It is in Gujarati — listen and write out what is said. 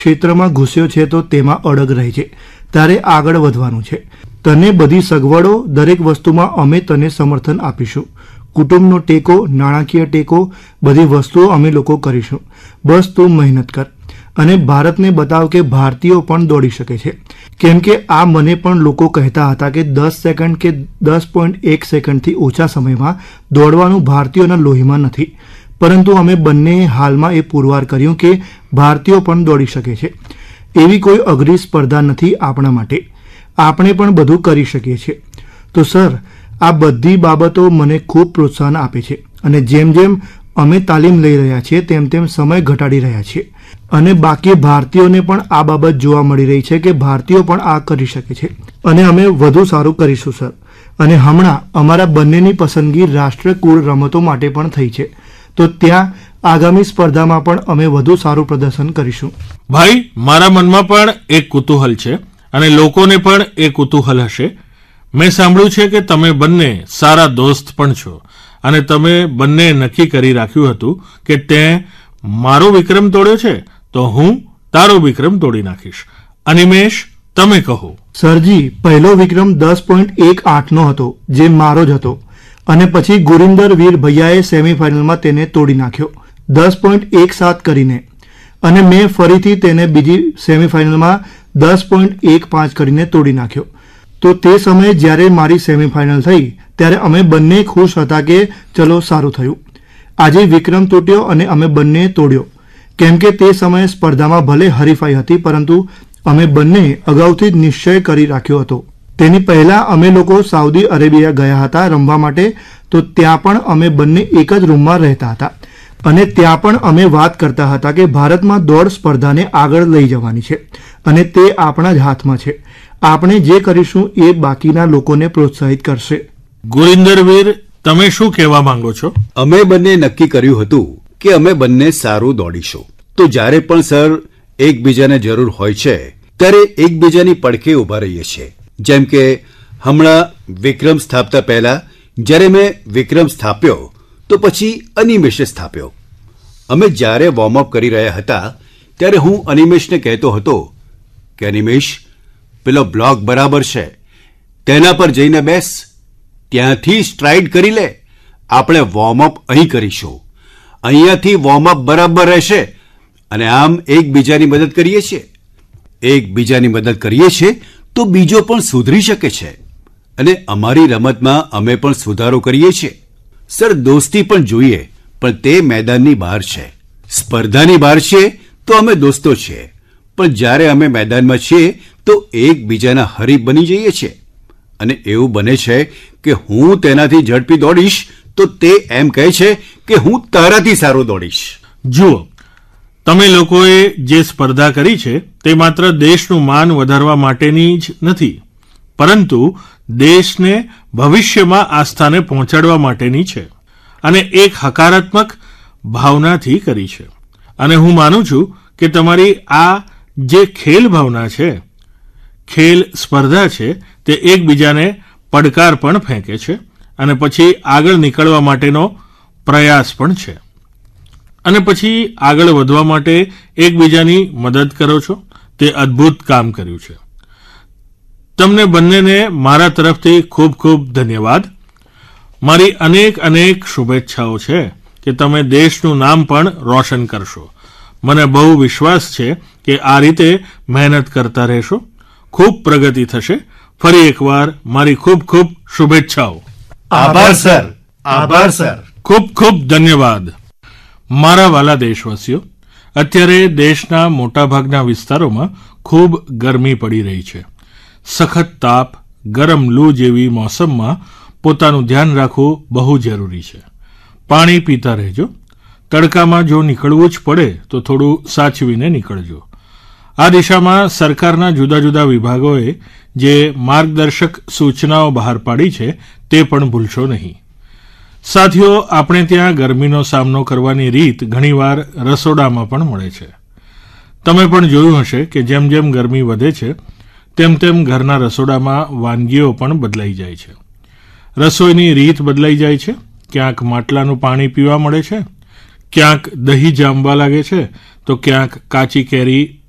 ક્ષેત્રમાં ઘૂસ્યો છે તો તેમાં અડગ રહે છે. તારે આગળ વધવાનું છે. તને બધી સગવડો, દરેક વસ્તુમાં અમે તને સમર્થન આપીશું. કુટુંબનો ટેકો, નાણાકીય ટેકો, બધી વસ્તુઓ અમે લોકો કરીશું. બસ તું મહેનત કર અને ભારતને બતાવ કે ભારતીયો પણ દોડી શકે છે. કેમ કે આ મને પણ લોકો કહેતા હતા કે 10 સેકન્ડ કે 10.1 સેકન્ડથી ઓછા સમયમાં દોડવાનું ભારતીયોના લોહીમાં નથી. પરંતુ અમે બંનેએ હાલમાં એ પુરવાર કર્યું કે ભારતીયો પણ દોડી શકે છે. એવી કોઈ અઘરી સ્પર્ધા નથી આપણા માટે. આપણે પણ બધું કરી શકીએ છીએ. તો સર, આ બધી બાબતો મને ખૂબ પ્રોત્સાહન આપે છે અને જેમ જેમ અમે તાલીમ લઈ રહ્યા છીએ તેમ તેમ સમય ઘટાડી રહ્યા છીએ અને બાકી ભારતીયોને પણ આ બાબત જોવા મળી રહી છે કે ભારતીયો પણ આ કરી શકે છે અને અમે વધુ સારું કરીશું સર. અને હમણાં અમારા બંનેની પસંદગી રાષ્ટ્રકુળ રમતો માટે પણ થઈ છે. તો ત્યાં આગામી સ્પર્ધામાં પણ અમે વધુ સારું પ્રદર્શન કરીશું. ભાઈ, મારા મનમાં પણ એક કુતૂહલ છે અને લોકોને પણ એ કુતૂહલ હશે. મેં સાંભળ્યું છે કે તમે બંને સારા દોસ્ત પણ છો અને તમે બંને નક્કી કરી રાખ્યું હતું કે તે મારો વિક્રમ તોડ્યો છે તો હું તારો વિક્રમ તોડી નાખીશ. અનિમેષ, તમે કહો. સરજી, પહેલો વિક્રમ 10.18નો હતો જે મારો જ હતો અને પછી ગુરિંદર વીર ભૈયાએ સેમીફાઇનલમાં તેને તોડી નાખ્યો 10.17 કરીને અને મેં ફરીથી તેને બીજી સેમીફાઇનલમાં 10.15 કરીને તોડી નાખ્યો. તો તે સમયે જ્યારે મારી સેમીફાઇનલ થઈ ત્યારે અમે બંને ખુશ હતા કે ચલો સારું થયું. આજે વિક્રમ તૂટ્યો અને અમે બંને તોડ્યો. કેમ કે તે સમયે સ્પર્ધામાં ભલે હરીફાઈ હતી પરંતુ અમે બંને અગાઉથી જ નિશ્ચય કરી રાખ્યો હતો. તેની પહેલાં અમે લોકો સાઉદી અરેબિયા ગયા હતા રમવા માટે. તો ત્યાં પણ અમે બંને એક જ રૂમમાં રહેતા હતા અને ત્યાં પણ અમે વાત કરતા હતા કે ભારતમાં દોડ સ્પર્ધાને આગળ લઈ જવાની છે અને તે આપણા જ હાથમાં છે. આપણે જે કરીશું એ બાકીના લોકોને પ્રોત્સાહિત કરશે. ગુરિંદરવીર, તમે શું કહેવા માંગો છો? અમે બંને નક્કી કર્યું હતું કે અમે બંને સારું દોડીશું. તો જ્યારે પણ સર એકબીજાને જરૂર હોય છે ત્યારે એકબીજાની પડખે ઊભા રહીએ છીએ. જેમ કે હમણાં વિક્રમ સ્થાપતા પહેલા જ્યારે મેં વિક્રમ સ્થાપ્યો તો પછી અનિમેષે સ્થાપ્યો. અમે જ્યારે વોર્મઅપ કરી રહ્યા હતા ત્યારે હું અનિમેષને કહેતો હતો કે અનિમેષ, પેલો બ્લોક બરાબર છે, તેના પર જઈને બેસ, ત્યાંથી સ્ટ્રાઇડ કરી લે. આપણે વોર્મઅપ અહીં કરીશું, અહીંયાથી વોર્મઅપ બરાબર રહેશે અને આમ એકબીજાની મદદ કરીએ છીએ. એકબીજાની મદદ કરીએ છીએ તો બીજો પણ સુધરી શકે છે અને અમારી રમતમાં અમે પણ સુધારો કરીએ છીએ. સર, દોસ્તી પણ જોઈએ પણ તે મેદાનની બહાર છે. સ્પર્ધાની બહાર છે તો અમે દોસ્તો છીએ, પણ જ્યારે અમે મેદાનમાં છીએ તો એકબીજાના હરીફ બની જઈએ છીએ અને એવું બને છે કે હું તેનાથી ઝડપી દોડીશ તો તે એમ કહે છે કે હું તારાથી સારું દોડીશ. જુઓ, તમે લોકોએ જે સ્પર્ધા કરી છે તે માત્ર દેશનું માન વધારવા માટેની જ નથી પરંતુ દેશને ભવિષ્યમાં આ સ્થાને પહોંચાડવા માટેની છે અને એક હકારાત્મક ભાવનાથી કરી છે. અને હું માનું છું કે તમારી આ જે ખેલ ભાવના છે, ખેલ સ્પર્ધા છે, તે એકબીજાને પડકાર પણ ફેંકે છે અને પછી આગળ નીકળવા માટેનો પ્રયાસ પણ છે અને પછી આગળ વધવા માટે એકબીજાની મદદ કરો છો. તે અદ્ભુત કામ કર્યું છે. તમને બંનેને મારા તરફથી ખૂબ ખૂબ ધન્યવાદ. મારી અનેક અનેક શુભેચ્છાઓ છે કે તમે દેશનું નામ પણ રોશન કરશો. મને બહુ વિશ્વાસ છે કે આ રીતે મહેનત કરતા રહેશો, ખૂબ પ્રગતિ થશે. ફરી એકવાર મારી ખૂબ ખૂબ શુભેચ્છાઓ. આભાર સર. આભાર સર. ખૂબ ખૂબ ધન્યવાદ. મારા વાલા દેશવાસીઓ, અત્યારે દેશના મોટાભાગના વિસ્તારોમાં ખૂબ ગરમી પડી રહી છે. સખત તાપ, ગરમ લૂ જેવી મોસમમાં પોતાનું ધ્યાન રાખવું બહુ જરૂરી છે. પાણી પીતા રહેજો. તડકામાં જો નીકળવું જ પડે તો થોડું સાચવીને નીકળજો. આ દિશામાં સરકારના જુદા જુદા વિભાગોએ જે માર્ગદર્શક સૂચનાઓ બહાર પાડી છે તે પણ ભૂલશો નહીં. સાથીઓ, આપણે ત્યાં ગરમીનો સામનો કરવાની રીત ઘણીવાર રસોડામાં પણ મળે છે. તમે પણ જોયું હશે કે જેમ જેમ ગરમી વધે છે તેમ તેમ ઘરના રસોડામાં વાનગીઓ પણ બદલાઈ જાય છે. રસોઈની રીત બદલાઈ જાય છે. ક્યાંક માટલાનું પાણી પીવા મળે છે, ક્યાંક દહીં જામવા લાગે છે તો ક્યાંક કાચી કેરી